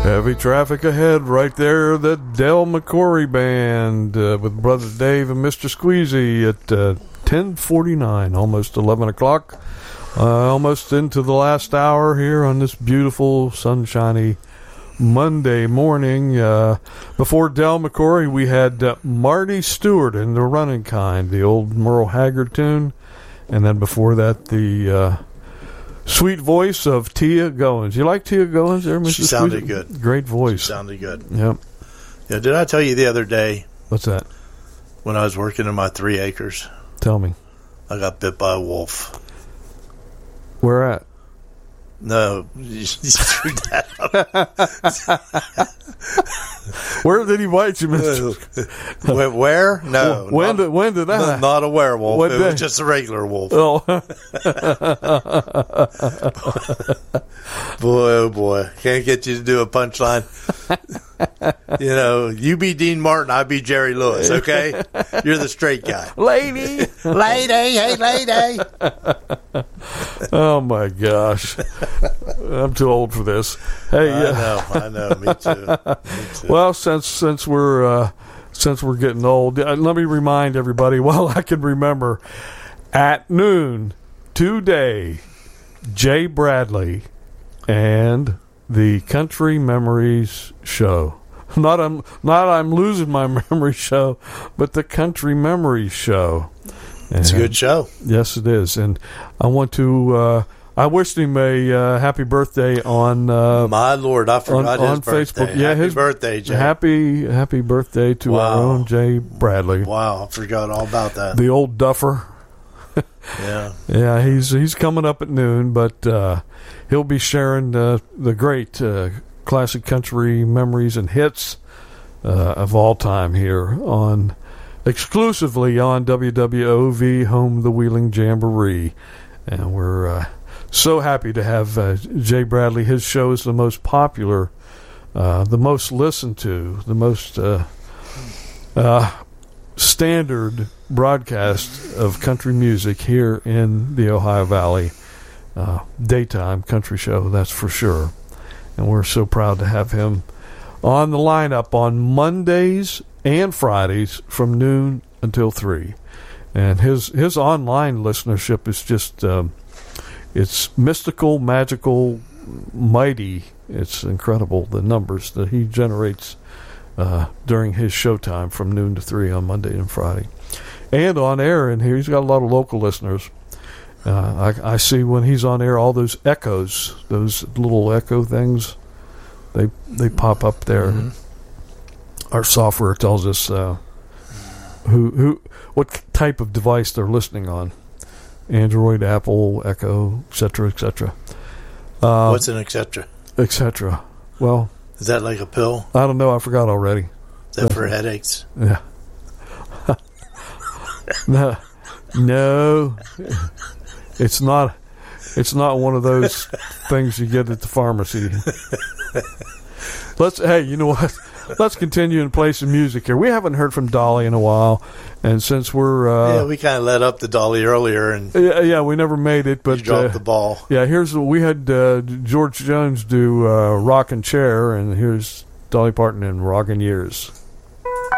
Heavy traffic ahead right there. The Del McCoury Band with Brother Dave and Mr. Squeezy at 10:49, almost 11 o'clock. Almost into the last hour here on this beautiful, sunshiny Monday morning. Before Del McCoury, we had Marty Stewart and the Running Kind, the old Merle Haggard tune. And then before that, the sweet voice of Tia Goins. You like Tia Goins there, Mr. She sounded good. Great voice. She sounded good. Yep. Yeah, did I tell you the other day? What's that? When I was working in my 3 acres. Tell me. I got bit by a wolf. Where at? No, you screwed that up. Where did he bite you, Mr.? Where? No. When did that? Not a werewolf. What it day? was just a regular wolf. Oh. Boy, oh boy. Can't get you to do a punchline. You know, you be Dean Martin, I be Jerry Lewis, okay? You're the straight guy. Lady! Hey, lady! Oh, my gosh. I'm too old for this. Hey, I know. Me too. Well, since we're getting old, let me remind everybody, while I can remember, at noon today, Jay Bradley and the Country Memories Show. Not I'm losing my memory show, but the Country Memories Show. It's a good show. Yes, it is. And I want to I wished him a happy birthday on my Lord, I forgot on his birthday. Facebook. Yeah, his birthday, Jay. Happy birthday to our own Jay Bradley. Wow, I forgot all about that. The old duffer. Yeah, he's coming up at noon, but he'll be sharing the great classic country memories and hits of all time here exclusively on WWOV, home of the Wheeling Jamboree. And we're so happy to have Jay Bradley. His show is the most popular, the most listened to, the most standard broadcast of country music here in the Ohio Valley. Daytime country show, that's for sure. And we're so proud to have him on the lineup on Mondays and Fridays from noon until 3. And his online listenership is just it's mystical, magical, mighty. It's incredible, the numbers that he generates during his showtime from noon to 3 on Monday and Friday. And on air in here, he's got a lot of local listeners. I see when he's on air, all those echoes, those little echo things, they pop up there. Mm-hmm. Our software tells us what type of device they're listening on. Android, Apple, Echo, etc., etc. What's an etc.? Etc. Well, is that like a pill? I don't know. I forgot already. Is that for headaches? Yeah. No. It's not one of those things you get at the pharmacy. Hey, you know what? Let's continue and play some music here. We haven't heard from Dolly in a while, and since we're we kind of let up the Dolly earlier, and we never made it. But you dropped the ball. Yeah, we had George Jones do "Rockin' Chair," and here's Dolly Parton in "Rockin' Years."